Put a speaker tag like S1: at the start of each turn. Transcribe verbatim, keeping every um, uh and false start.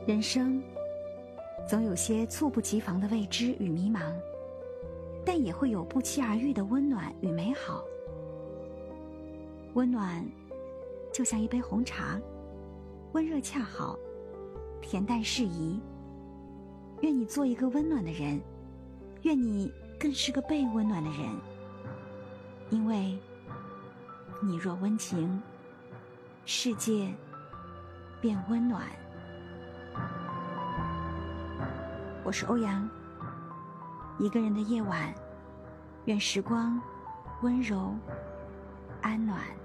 S1: 人生总有些猝不及防的未知与迷茫，但也会有不期而遇的温暖与美好。温暖就像一杯红茶，温热恰好，恬淡适宜。愿你做一个温暖的人，愿你更是个被温暖的人，因为你若温情，世界便温暖。我是欧阳，一个人的夜晚，愿时光温柔安暖。